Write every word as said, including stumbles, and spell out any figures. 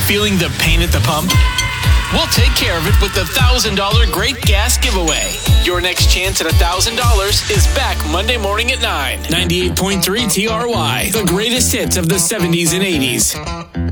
Feeling the pain at the pump? We'll take care of it with the one thousand dollars Great Gas Giveaway. Your next chance at one thousand dollars is back Monday morning at nine. ninety-eight point three T R Y, the greatest hits of the seventies and eighties.